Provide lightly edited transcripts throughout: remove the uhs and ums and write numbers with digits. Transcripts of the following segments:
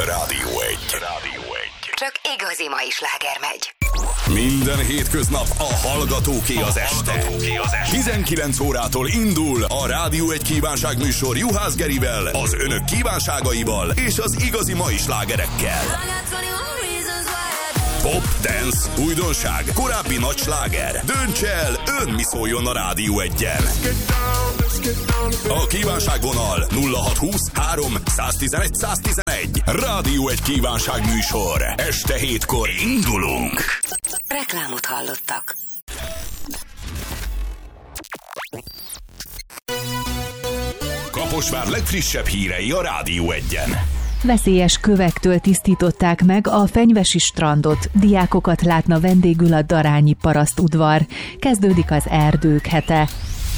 Rádió 1. Csak igazi mai sláger megy. Minden hétköznap a hallgatóké az este. 19 órától indul a Rádió 1 kívánságműsor Juhász Gerivel, az önök kívánságaival és az igazi mai slágerekkel. Pop, dance, újdonság, korábbi nagy sláger. Dönts el, ön mi szóljon a Rádió 1-jel. A kívánságvonal 0620 3 111 111. Rádió 1 kívánságműsor. Este 7-kor indulunk. Reklámot hallottak. Kaposvár legfrissebb hírei a Rádió 1-en. Veszélyes kövektől tisztították meg a Fenyvesi strandot. Diákokat látna vendégül a darányi parasztudvar. Kezdődik az erdők hete.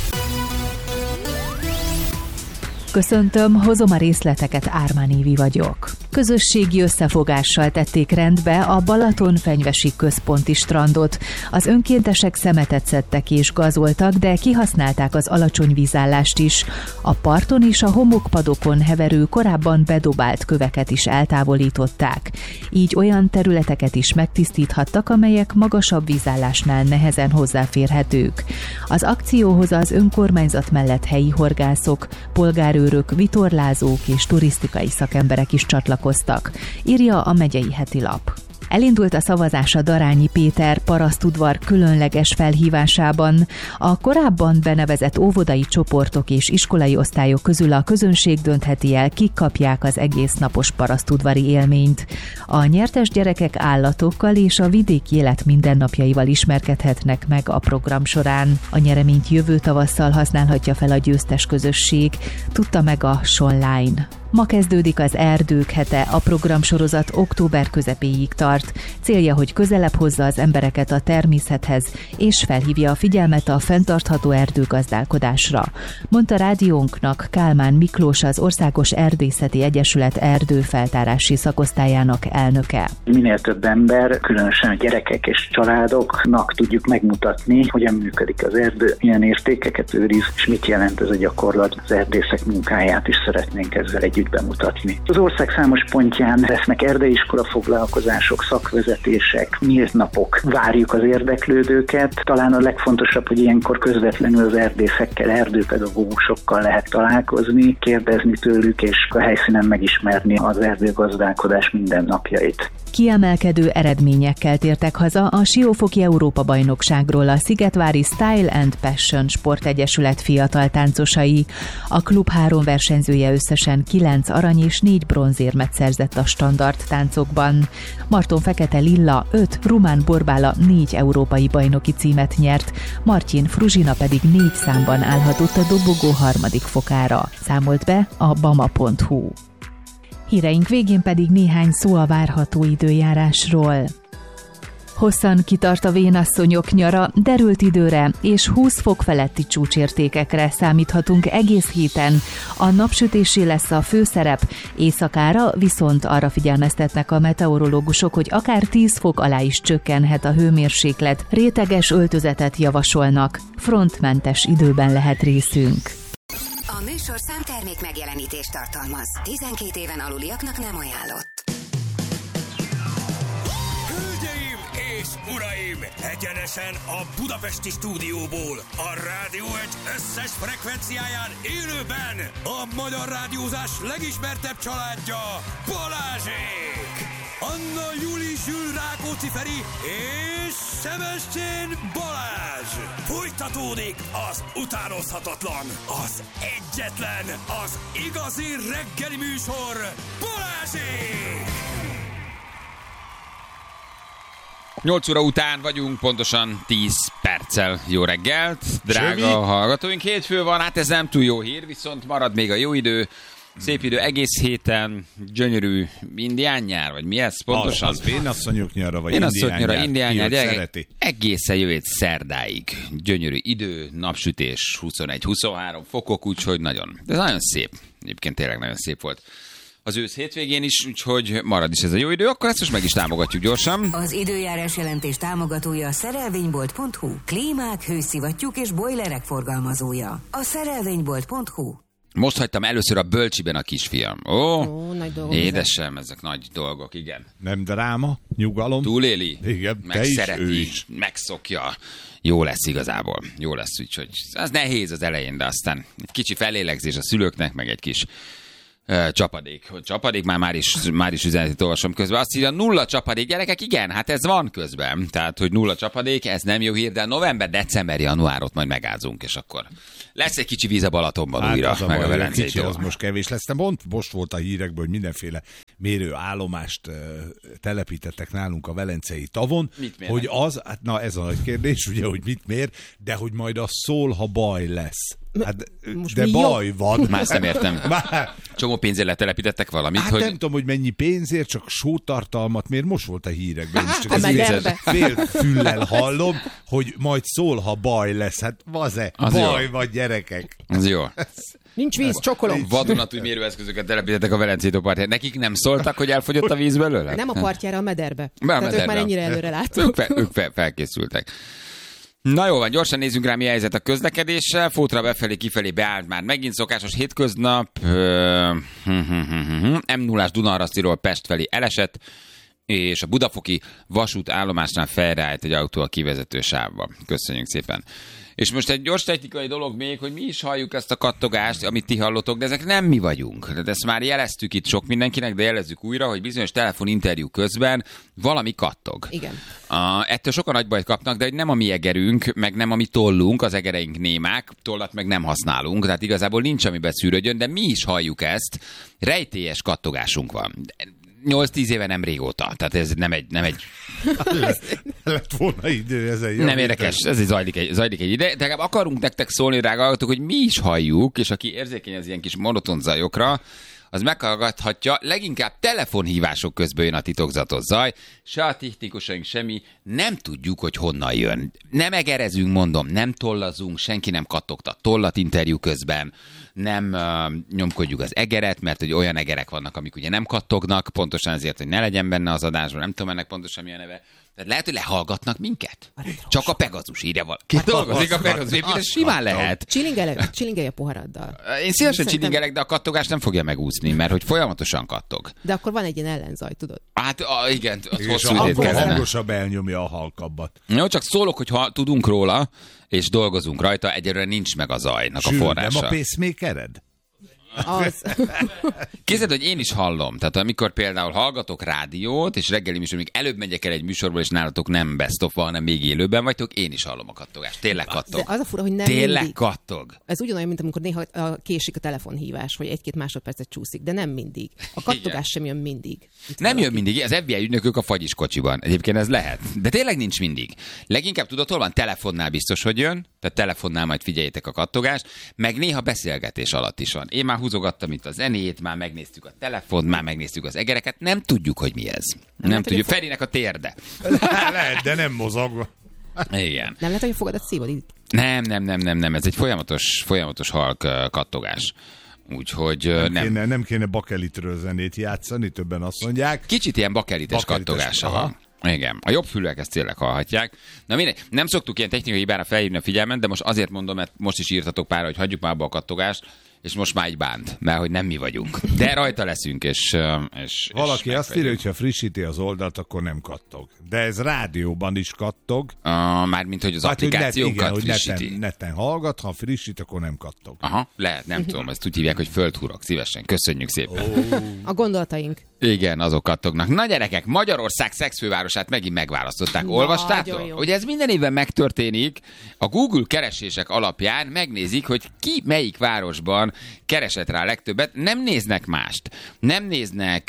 Köszöntöm, hozom a részleteket, Ármán Évi vagyok. Közösségi összefogással tették rendbe a Balaton-Fenyvesi központi strandot. Az önkéntesek szemetet szedtek és gazoltak, de kihasználták az alacsony vízállást is. A parton és a homokpadokon heverő, korábban bedobált köveket is eltávolították. Így olyan területeket is megtisztíthattak, amelyek magasabb vízállásnál nehezen hozzáférhetők. Az akcióhoz az önkormányzat mellett helyi horgászok, polgárőrök, vitorlázók és turisztikai szakemberek is csatlakoztak, írja a megyei heti lap. Elindult a szavazás a Darányi Péter parasztudvar különleges felhívásában. A korábban benevezett óvodai csoportok és iskolai osztályok közül a közönség döntheti el, kik kapják az egésznapos parasztudvari élményt. A nyertes gyerekek állatokkal és a vidéki élet mindennapjaival ismerkedhetnek meg a program során. A nyereményt jövő tavasszal használhatja fel a győztes közösség, tudta meg a Sonline. Ma kezdődik az erdők hete, a programsorozat október közepéig tart. Célja, hogy közelebb hozza az embereket a természethez, és felhívja a figyelmet a fenntartható erdőgazdálkodásra. Mondta rádiónknak Kálmán Miklós, az Országos Erdészeti Egyesület erdőfeltárási szakosztályának elnöke. Minél több ember, különösen a gyerekek és családoknak tudjuk megmutatni, hogyan működik az erdő, milyen értékeket őriz, és mit jelent ez a gyakorlat. Az erdészek munkáját is szeretnénk ezzel együtt bemutatni. Az ország számos pontján lesznek erdeiskola foglalkozások, szakvezetések, nyílt napok. Várjuk az érdeklődőket. Talán a legfontosabb, hogy ilyenkor közvetlenül az erdészekkel, erdőpedagógusokkal lehet találkozni, kérdezni tőlük, és a helyszínen megismerni az erdőgazdálkodás mindennapjait. Kiemelkedő eredményekkel tértek haza a Siófoki Európa-bajnokságról a Szigetvári Style and Passion Sportegyesület fiatal táncosai. A klub 3 versenyzője összesen 9 arany és 4 bronzérmet szerzett a standard táncokban. Marton Fekete Lilla 5, Rumán Borbála 4 európai bajnoki címet nyert, Martin Fruzsina pedig 4 számban állhatott a dobogó 3. fokára, számolt be a bama.hu. Híreink végén pedig néhány szó a várható időjárásról. Hosszan kitart a vénasszonyok nyara, derült időre és 20 fok feletti csúcsértékekre számíthatunk egész héten. A napsütésé lesz a főszerep, éjszakára viszont arra figyelmeztetnek a meteorológusok, hogy akár 10 fok alá is csökkenhet a hőmérséklet, réteges öltözetet javasolnak, frontmentes időben lehet részünk. A műsor számtermék megjelenítést tartalmaz. 12 éven aluliaknak nem ajánlott. Hölgyeim és uraim! Egyenesen a budapesti stúdióból, a Rádió 1 összes frekvenciáján élőben a magyar rádiózás legismertebb családja, Balázsék! Anna Juli Zsül Rákóczi Feri és Sebestyén Balázs! Folytatódik az utánozhatatlan, az egyetlen, az igazi reggeli műsor, Balázsék! 8 óra után vagyunk, pontosan 10 perccel. Jó reggelt, drága hallgatóink. Hétfő van, hát ez nem túl jó hír, viszont marad még a jó idő. Szép idő egész héten, gyönyörű indián nyár, vagy mi ez pontosan? Az vénasszonyok nyara, vagy indián nyár, szereti. Egészen jövő szerdáig. Gyönyörű idő, napsütés, 21-23 fokok, úgyhogy ez nagyon szép. Egyébként tényleg nagyon szép volt az ősz hétvégén is, úgyhogy marad is ez a jó idő, akkor ezt most meg is támogatjuk gyorsan. Az időjárás jelentés támogatója a szerelvénybolt.hu. Klímák, hőszivattyúk és bojlerek forgalmazója. A szerelvénybolt.hu. Most hagytam először a Bölcsiben a kisfiam. Ó, nagy dolgok. Édesem, ezek nagy dolgok, igen. Nem dráma, nyugalom. Túléli? Igen, megszereti, ő is. Megszokja. Jó lesz igazából. Jó lesz, úgyhogy az nehéz az elején, de aztán egy kicsi felélegzés a szülőknek, meg egy kis csapadék. Csapadék, már is üzenetet olvasom közben. Azt írja, 0 csapadék, gyerekek, igen, hát ez van közben. Tehát, hogy 0 csapadék, ez nem jó hír, de november, december, januárot majd megázunk, és akkor lesz egy kicsi víz a Balatonban újra, az meg a kicsi, Velencétől. az most kevés lesz. Most volt a hírekből, hogy mindenféle mérőállomást telepítettek nálunk a Velencei tavon. Hogy az, hát na ez a nagy kérdés, ugye, hogy mit mér, de hogy majd az szól, ha baj lesz. Hát, de baj van. Már ezt nem értem. Csomó pénzért letelepítettek valamit. Hát hogy... nem tudom, hogy mennyi pénzért, csak sótartalmat mér. Most volt a hírekben is, csak mederbe. fél füllel hallom, hogy majd szól, ha baj lesz. Hát vaze, Az baj jó. van, gyerekek. Az jó. Nincs víz, csokolom. Vadonatúj mérőeszközöket telepítettek a Velencétó partján. Nekik nem szóltak, hogy elfogyott a víz belőle? Nem a partjára, a mederbe. Már Tehát ők már ennyire előre láttak. Ők felkészültek. Na jó van, gyorsan nézzünk rá, mi a helyzet a közlekedéssel. Fótra befelé, kifelé beállt már megint szokásos hétköznap. M0-ás Dunaharasztiról Pest felé elesett, és a budafoki vasútállomásnál felreállt egy autó a kivezető sávba. Köszönjük szépen. És most egy gyors technikai dolog még, hogy mi is halljuk ezt a kattogást, amit ti hallotok, de ezek nem mi vagyunk. De ezt már jeleztük itt sok mindenkinek, de jelezzük újra, hogy bizonyos telefoninterjú közben valami kattog. Igen. Ettől sokan nagy bajt kapnak, de hogy nem a mi egerünk, meg nem a mi tollunk, az egereink némák, tollat meg nem használunk, tehát igazából nincs, amiben szűrődjön, de mi is halljuk ezt. Rejtélyes kattogásunk van. 8-10 éve nem régóta. Tehát ez nem egy Lett volna idő ezen. nem érdekes, ez zajlik egy ide. De legalább akarunk nektek szólni, drága hallgatók, hogy mi is halljuk, és aki érzékeny az ilyen kis monoton zajokra, az meghallgathatja, leginkább telefonhívások közben jön a titokzatos zaj, se a technikusaink semmi, nem tudjuk, hogy honnan jön. Nem egerezünk, mondom, nem tollazunk, senki nem kattogta tollat interjú közben, nem nyomkodjuk az egeret, mert hogy olyan egerek vannak, amik ugye nem kattognak, pontosan ezért, hogy ne legyen benne az adásban, nem tudom ennek pontosan mi a neve. Tehát lehet, hogy lehallgatnak minket? Csak a Pegazus írja valaki. Dolgozik a Pegazus, éppen ez simán lehet. Csilingelj a poharaddal. Én szívesen csilingelek, de a kattogás nem fogja megúszni, mert hogy folyamatosan kattog. De akkor van egy ilyen ellenzaj, tudod? Hát igen, az És hosszú időt akkor kellene. hangosabb elnyomja a halkabbat. Jó, csak szólok, hogy ha tudunk róla, és dolgozunk rajta, egyelőre nincs meg a zajnak a Sőt, forrása. nem a pacemakered? Az. Képzeld, hogy én is hallom. Tehát amikor például hallgatok rádiót, és reggeli műsor, még előbb megyek el egy műsorból, és nálatok nem best of, hanem még élőben vagytok, én is hallom a kattogást. Tényleg kattog. De az a fura, hogy nem Tényleg mindig. kattog. Ez ugyanolyan, mint amikor néha késik a telefonhívás, vagy 1-2 másodpercet csúszik, de nem mindig. A kattogás sem jön mindig. Nem jön mindig, az FBI ügynökök a fagyis kocsiban. Egyébként ez lehet. De tényleg nincs mindig. Leginkább tudod, hol van? Telefonnál biztos, hogy jön. Tehát telefonnál majd figyeljétek a kattogást, meg néha beszélgetés alatt is van. Én már húzogattam itt a zenét, már megnéztük a telefont, már megnéztük az egereket, nem tudjuk, hogy mi ez. Nem tudjuk. Ferinek a térde. Lehet, de nem mozog. Igen. Nem lehet, hogy a fogadat szívod itt? Nem. Ez egy folyamatos halk kattogás. Úgyhogy Nem kéne bakelitről zenét játszani, többen azt mondják. Kicsit ilyen bakelites kattogása van. Igen. A jobb fülek ezt tényleg hallhatják. Na mindegy, nem szoktuk ilyen technikai hibára felhívni a figyelmet, de most azért mondom, mert most is írtatok pár, hogy hagyjuk már abba a kattogást, és most már így bánt, mert hogy nem mi vagyunk. De rajta leszünk, és Valaki azt írja, hogy ha frissíti az oldalt, akkor nem kattog. De ez rádióban is kattog. Mármint, hogy az applikációkat hogy frissíti. neten hallgat, ha frissít, akkor nem kattog. Aha, lehet, nem tudom, ezt úgy hívják, hogy földhurok. Szívesen, köszönjük szépen. A gondolataink. Igen, azok kattognak. Na gyerekek, Magyarország szexfővárosát megint megválasztották. Olvastátok? Hogy ez minden évben megtörténik. A Google keresések alapján megnézik, hogy ki melyik városban keresett rá a legtöbbet. Nem néznek mást. Nem néznek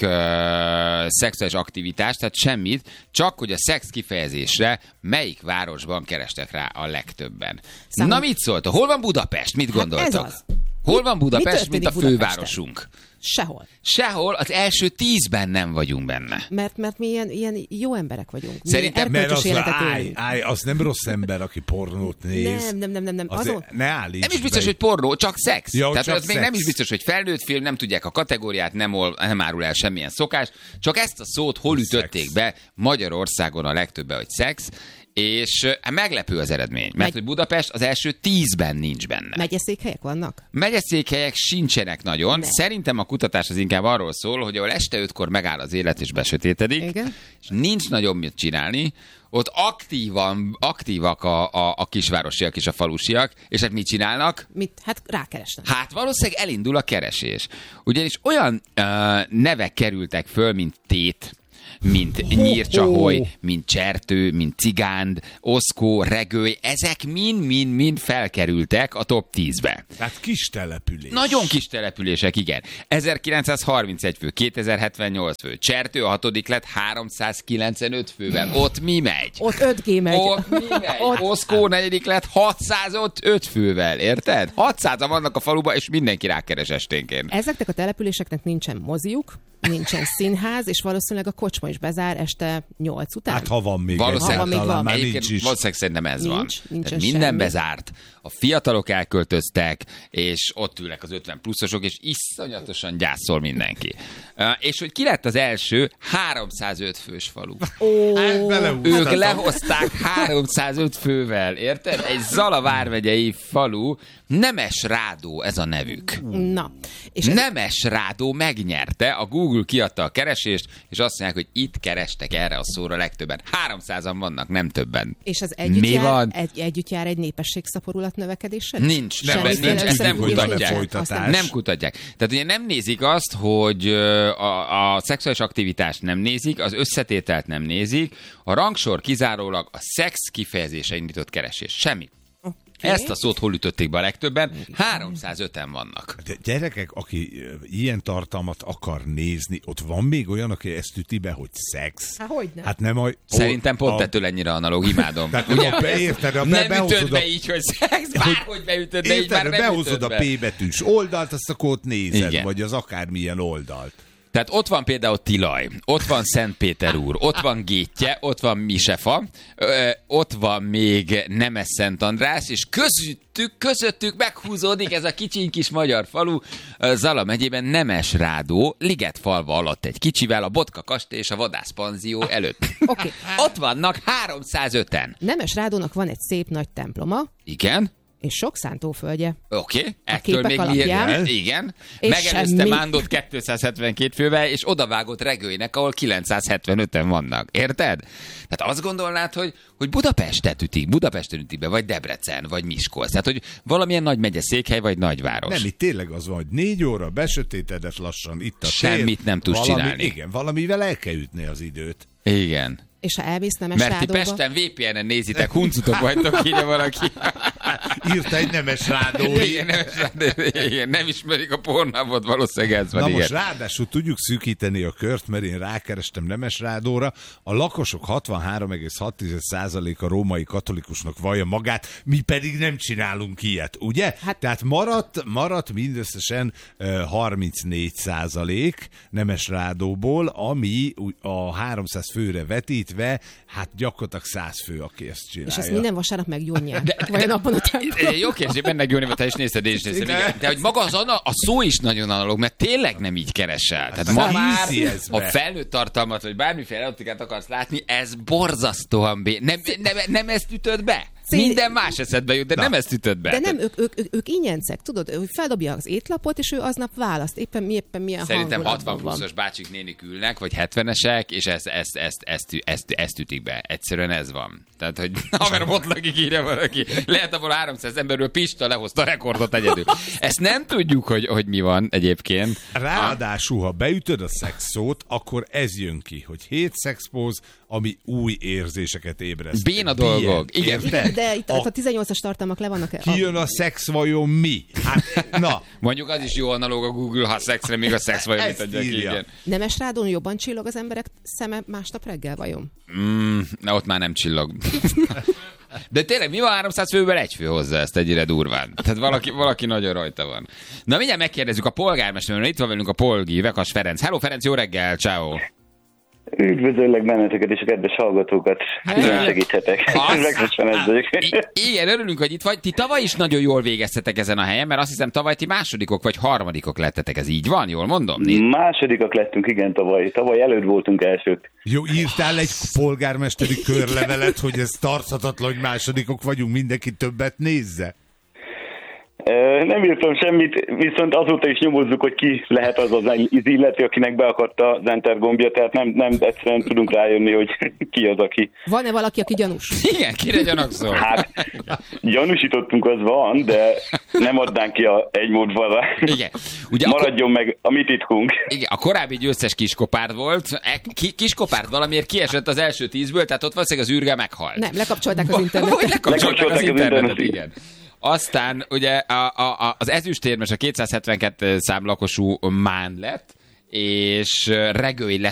szexuális aktivitást, tehát semmit, csak hogy a szex kifejezésre melyik városban kerestek rá a legtöbben. Na mit szóltok? Hol van Budapest? Mit gondoltak? Ez az. Hol van Budapest, mi mint a történik fővárosunk? Sehol. Sehol, az első 10-ben nem vagyunk benne. Mert mi ilyen jó emberek vagyunk. Szerintem, Mert az, élünk. az nem rossz ember, aki pornót néz. Nem. Azon... Ne állíts nem is biztos, be. hogy pornó, csak szex. Ja, tehát csak az még nem is biztos, hogy felnőtt film, nem tudják a kategóriát, nem árul el semmilyen szokás. Csak ezt a szót hol ütötték be Magyarországon a legtöbben, hogy szex, és meglepő az eredmény, mert hogy Budapest az első 10-ben nincs benne. Megyeszékhelyek vannak? Megyeszékhelyek sincsenek nagyon. Ne. Szerintem a kutatás az inkább arról szól, hogy ahol este 5-kor megáll az élet és besötétedik, igen, és nincs nagyon mit csinálni, ott aktívak a kisvárosiak és a falusiak, és hát mit csinálnak? Hát rákeresnek. Hát valószínűleg elindul a keresés. Ugyanis olyan nevek kerültek föl, mint Tét, mint Nyírcsaholy, mint Csertő, mint Cigánd, Oszkó, Regőly, ezek mind felkerültek a top 10-be. Tehát kis település. Nagyon kis települések, igen. 1931 fő, 2078 fő. Csertő a 6. lett 395 fővel. Ott mi megy? Ott 5G megy. Ott mi megy? Oszkó 4. lett 605 fővel, érted? 600-an vannak a faluban, és mindenki rákeres esténként. Ezeknek a településeknek nincsen moziuk, nincsen színház, és valószínűleg a kocsma is bezár este 8 után. Hát ha van még valószínűleg már nincs is. Valószínűleg szerintem ez van. Nincsen minden semmi. bezárt, a fiatalok elköltöztek, és ott ülnek az 50 pluszosok, és iszonyatosan gyászol mindenki. És hogy ki lett az első 305 fős falu. Ők lehozták 305 fővel, érted? Egy Zala vármegyei falu, Nemesrádó ez a nevük. Na. És Nemesrádó megnyerte, a Google kiadta a keresést, és azt mondják, hogy itt kerestek erre a szóra legtöbben. 300-an vannak, nem többen. És az együtt jár egy népességszaporulat növekedéssel? Nincs. Nem kutatják. Nem kutatják. Tehát ugye nem nézik azt, hogy a szexuális aktivitást nem nézik, az összetételt nem nézik, a rangsor kizárólag a szex kifejezése indított keresés. Semmi. Okay. Ezt a szót hol ütötték be a legtöbben? 305-en vannak. De gyerekek, aki ilyen tartalmat akar nézni, ott van még olyan, aki ezt üti be, hogy szex? Hogyne? Hát nem Szerintem pont ettől ennyire analóg, imádom. Tehát érted, nem ütöd be így, hogy szex, bárhogy beütöd be, így már nem behozod a P betűs oldalt, azt akkor ott nézed, igen, vagy az akármilyen oldalt. Tehát ott van például Tilaj, ott van Szentpéter úr, ott van Gétje, ott van Misefa, ott van még Nemes Szent András, és közöttük meghúzódik ez a kicsiny kis magyar falu, Zala megyében Nemesrádó, Ligetfalva alatt egy kicsivel, a Botka kastély és a vadászpanzió előtt. Okay. Ott vannak 305-en. Nemesrádónak van egy szép nagy temploma. Igen. És sok szántóföldje. Oké, ettől még milyen? Igen. Megelőzte Mándot 272 fővel, és odavágott Regőinek, ahol 975-en vannak. Érted? Tehát azt gondolnád, hogy Budapesten ütik be, vagy Debrecen, vagy Miskolc. Tehát, hogy valamilyen nagy megyeszékhely, vagy nagyváros. Nem, itt tényleg az van, hogy 4 óra besötétedett lassan itt a semmit tér, nem tudsz csinálni. Igen, valamivel el kell ütni az időt. Igen. És ha elmész Nemesrádóba... Mert ti Pesten VPN-en nézitek, huncutok vagytok, írja valaki. Írta egy Nemesrádó. Igen, nem ismerik a Pornhubot, valószínűleg ez van. Na igen. most ráadásul tudjuk szűkíteni a kört, mert én rákerestem Nemesrádóra. A lakosok 63,6%-a római katolikusnak vallja magát, mi pedig nem csinálunk ilyet, ugye? Hát, tehát maradt mindösszesen 34% Nemesrádóból, ami a 300 főre vetít, hát gyakorlatilag 100 fő, aki ezt csinálja. És ezt minden vasárnap meggyónják. Vagy abban a templomban. Jó kérdés, benne gyónni, te is nézted, én is néztem. De hogy maga a szó is nagyon analóg, mert tényleg nem így keresel. Tehát ma már, ha felnőtt tartalmat, vagy bármiféle erotikát akarsz látni, ez borzasztóan nem ezt ütöd be. Minden más eszedbe jut, de nem ezt ütöd be. De nem, ők ingyencek, tudod, hogy feldobja az étlapot, és ő aznap választ. Éppen milyen szerintem 60 van. pluszos bácsik nénik ülnek, vagy 70-esek, és ezt ütik be. Egyszerűen ez van. Tehát, hogy haverom ott lakik, írja valaki. Lehet abból 300 emberről Pista lehozta a rekordot egyedül. Ezt nem tudjuk, hogy mi van egyébként. Ráadásul, ha beütöd a szex szót, akkor ez jön ki, hogy 7 szexpóz, ami új érzéseket ébreszt. Béna dolgok. Igen. De itt a 18-as tartalmak le vannak. Kijön a szex vajon mi? Hát, na. Mondjuk az is jó analóg a Google, ha szexre még a szex vajon mit adja ki. Igen. Nemesrádón jobban csillog az emberek szeme másnap reggel vajon? Na ott már nem csillog. De tényleg mi van 300 főből egy fő hozzá ezt egyre durván? Tehát valaki nagyon rajta van. Na mindjárt megkérdezzük a polgármesterről, itt van velünk a Polgi, Vekas Ferenc. Hello Ferenc, jó reggel, ciao. Üdvözöllek benneteket és a kedves hallgatókat. Külön segíthetek. Igen, örülünk, hogy itt vagy. Ti tavaly is nagyon jól végeztetek ezen a helyen, mert azt hiszem tavaly ti másodikok vagy harmadikok lettetek. Ez így van? Jól mondom? Másodikak lettünk, igen, tavaly. Tavaly előtt voltunk elsők. Jó, írtál egy polgármesteri körlevelet, hogy ez tarthatatlan, hogy másodikok vagyunk, mindenki többet nézze? Nem írtam semmit, viszont azóta is nyomozzuk, hogy ki lehet az illető, akinek beakadt az enter gombja, tehát nem egyszerűen tudunk rájönni, hogy ki az, aki. Van-e valaki, aki gyanús? Igen, kire gyanakszol? Hát, gyanúsítottunk, az van, de nem adnánk ki egy módban rá. Igen. Ugye maradjon meg a mi titkunk. Igen, a korábbi győztes Kiskopárd volt. Kiskopárd valamiért kiesett az első 10-ből, tehát ott valószínűleg az űrge meghalt. Nem, lekapcsolták az internetet. Lekapcsolták az internetet, igen. Aztán ugye az ezüstérmes a 272 szám lakosú Mán lett, és Regői